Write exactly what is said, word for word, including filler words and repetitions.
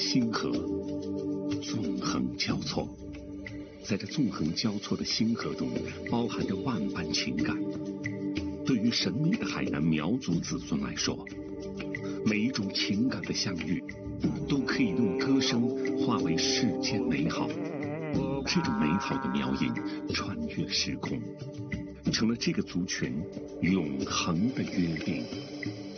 星河，纵横交错。在这纵横交错的星河中，包含着万般情感。对于神秘的海南苗族子孙来说，每一种情感的相遇，都可以用歌声化为世间美好。这种美好的描音穿越时空，成了这个族群永恒的约定。